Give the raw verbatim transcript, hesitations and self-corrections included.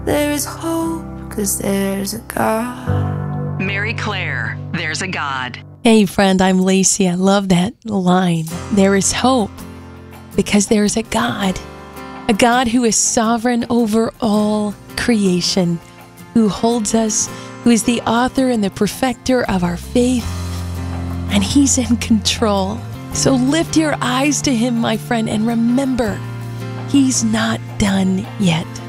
There is hope, 'cause there's a God. Mary Claire, There's a God. Hey friend, I'm Lacey. I love that line. There is hope because there is a God, a God who is sovereign over all creation, who holds us, who is the author and the perfecter of our faith, and He's in control. So lift your eyes to Him, my friend, and remember, He's not done yet.